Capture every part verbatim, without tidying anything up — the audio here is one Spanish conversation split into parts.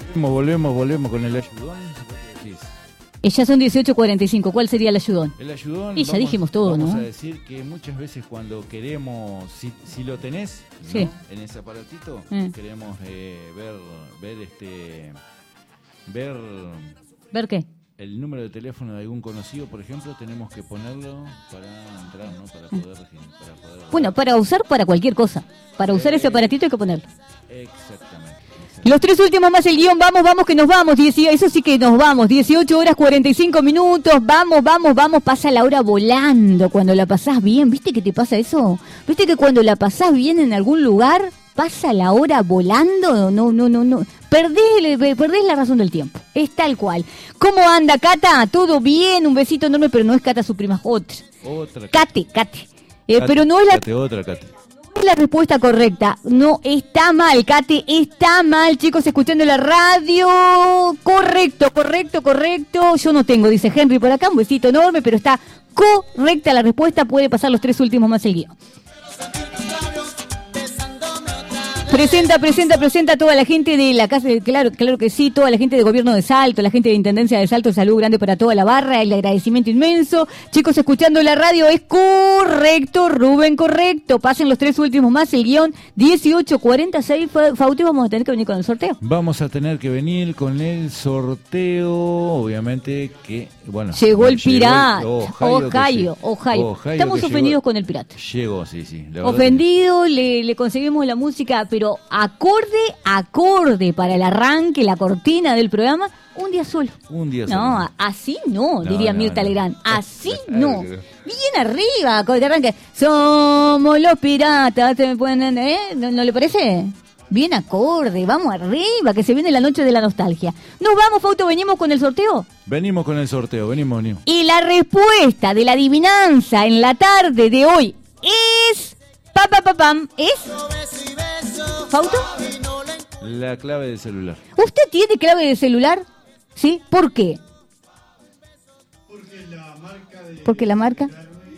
Volvemos, volvemos con el ayudón. Eh, ya son dieciocho cuarenta y cinco. ¿Cuál sería el ayudón? El ayudón. Y ya dijimos todo, vamos ¿no? Vamos a decir que muchas veces cuando queremos, si, si lo tenés, sí. ¿no? En ese aparatito, eh. queremos eh, ver, ver este, ver. ¿Ver qué? El número de teléfono de algún conocido, por ejemplo, tenemos que ponerlo para entrar, ¿no? Para poder, para poder... Bueno, para usar para cualquier cosa. Para usar eh, ese aparatito hay que ponerlo. Exactamente. Los tres últimos más el guión, vamos, vamos, que nos vamos, dieciocho, eso sí que nos vamos, dieciocho horas cuarenta y cinco minutos, vamos, vamos, vamos, pasa la hora volando, cuando la pasás bien, ¿viste que te pasa eso? ¿Viste que cuando la pasás bien en algún lugar, pasa la hora volando? No, no, no, no, perdés, perdés la razón del tiempo, es tal cual. ¿Cómo anda, Cata? ¿Todo bien? Un besito enorme, pero no es Cata su prima, otra. Otra. Cate, Cate, eh, Cate pero no es la... Cate, otra, Cate. Es la respuesta correcta. No, está mal, Cate, está mal, chicos, escuchando la radio. Correcto, correcto, correcto. Yo no tengo, dice Henry por acá, un besito enorme, pero está correcta la respuesta. Puede pasar los tres últimos más el guión. Presenta, presenta, presenta a toda la gente de la casa, claro, claro que sí, toda la gente de gobierno de Salto, la gente de Intendencia de Salto, salud grande para toda la barra, el agradecimiento inmenso. Chicos, escuchando la radio es correcto, Rubén, correcto. Pasen los tres últimos más, el guión dieciocho cuarenta y seis. Fauti, vamos a tener que venir con el sorteo. Vamos a tener que venir con el sorteo, obviamente que, bueno. Llegó el pirata, Ohio, Ohio, Ohio. Ohio. Estamos ofendidos llegó, con el pirata. Llegó, sí, sí. Ofendido, le, le conseguimos la música, pero acorde, acorde para el arranque, la cortina del programa, un día solo. Un día no, solo. No, así no, no diría no, Mirta no. Legrand. Así no. Bien arriba, cuando te arranque. Somos los piratas, ¿te pueden, eh? ¿No, ¿No le parece? Bien acorde, vamos arriba, que se viene la noche de la nostalgia. ¿Nos vamos, Fauto? ¿Venimos con el sorteo? Venimos con el sorteo, venimos, venimos. Y la respuesta de la adivinanza en la tarde de hoy es... Pa, pa, pa, pam, ¿es? ¿Fauto? La clave de celular. ¿Usted tiene clave de celular? ¿Sí? ¿Por qué? Porque la marca... De Porque la marca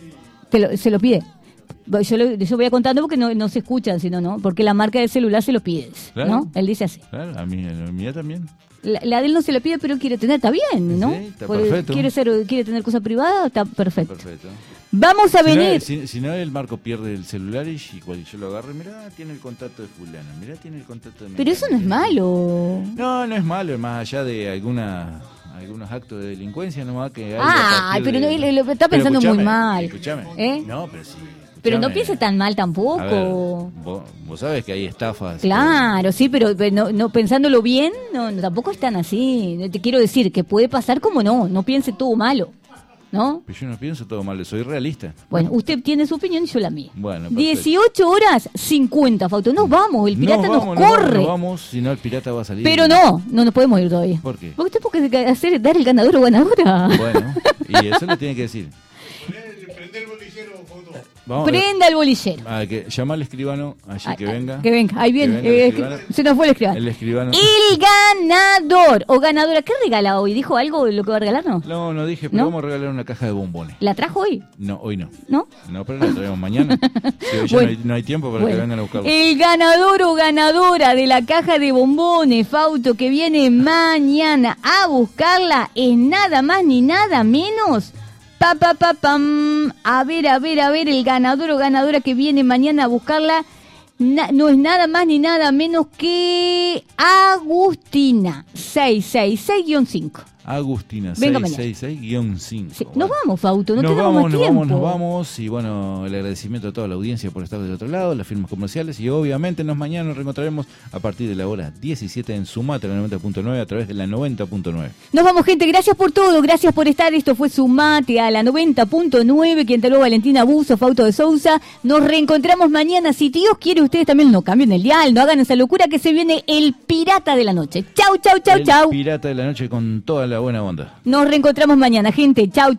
te lo, se lo pide. Yo, lo, yo voy a contando porque no, no se escuchan, sino no, porque la marca de celular se lo pide, claro, ¿no? Él dice así. Claro, a mí, a la mía también. La, la de él no se lo pide, pero quiere tener, está bien, ¿no? Sí, está perfecto. Quiere ser, quiere tener cosa privada, está perfecto. Perfecto. Vamos a si venir. No, si, si no, el Marco pierde el celular y, y cuando yo lo agarro, mirá, tiene el contacto de fulano, mirá, tiene el contacto de... Pero eso no es malo. No, no es malo, más allá de alguna... algunos actos de delincuencia nomás que hay. Ah, pero de... no, lo está pensando muy mal. Escuchame. ¿Eh? No, pero sí. Pero no piense tan mal tampoco. A ver, vos, vos sabés que hay estafas. Claro, que... sí, pero, pero no, no pensándolo bien, no, no, tampoco es tan así. Te quiero decir que puede pasar como no, no piense todo malo, ¿no? Pero yo no pienso todo malo, soy realista. Bueno, usted tiene su opinión y yo la mía. Bueno, dieciocho horas cincuenta, Fausto. Nos vamos, el pirata nos, vamos, nos corre. No, no vamos, si no el pirata va a salir. Pero no, no nos podemos ir todavía. ¿Por qué? Porque usted puede hacer, dar el ganador o ganadora. Bueno, y eso le tiene que decir. Prende el bolillero, Fausto. Vamos, Prenda el bolillero. Ah, que llama al escribano, allí ah, que venga. Que venga, ahí viene. Venga eh, se nos fue el escribano. El escribano. El ganador o ganadora. ¿Qué regala hoy? ¿Dijo algo de lo que va a regalar? No, no, no dije, pero ¿no? Vamos a regalar una caja de bombones. ¿La trajo hoy? No, hoy no. ¿No? No, pero la traemos mañana. Si hoy ya bueno, no, hay, no hay tiempo para bueno, que vengan a buscarlo. El ganador o ganadora de la caja de bombones, Fausto, que viene mañana a buscarla es nada más ni nada menos... Pa, pa, pa, pam. A ver, a ver, a ver, el ganador o ganadora que viene mañana a buscarla na, no es nada más ni nada menos que Agustina, seiscientos sesenta y seis guión cinco. Agustina, seiscientos sesenta y seis guión cinco. Sí, nos vamos, Fausto, no nos tenemos vamos, más nos tiempo. Nos vamos, nos vamos. Y bueno, el agradecimiento a toda la audiencia por estar del otro lado, las firmas comerciales. Y obviamente nos mañana nos reencontraremos a partir de la hora diecisiete en Sumate, la noventa punto nueve, a través de la noventa punto nueve. Nos vamos, gente. Gracias por todo. Gracias por estar. Esto fue Sumate a la noventa punto nueve. Quien te lo Valentina Buzo, Fausto de Sousa. Nos reencontramos mañana. Si Dios quiere, ustedes también no cambien el dial, no hagan esa locura que se viene el pirata de la noche. Chau, chau, chau, el chau. Pirata de la noche con toda la buena onda. Nos reencontramos mañana, gente. Chau, chau.